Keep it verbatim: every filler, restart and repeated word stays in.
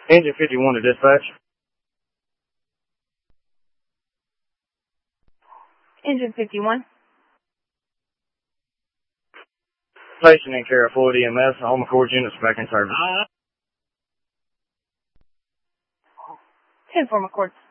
Engine fifty-one to dispatch. Engine fifty-one. Station in care of Floyd E M S. All McCord's units back in service. ten four McCord.